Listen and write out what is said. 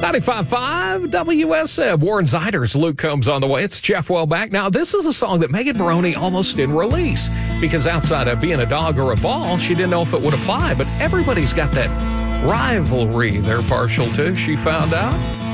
95.5 WSF. Warren Zeiders, Luke Combs on the way. It's Jeff Wellback. Now, this is a song that Megan Maroney almost didn't release because outside of being a dog or a Vol, she didn't know if it would apply. But everybody's got that rivalry they're partial to, she found out.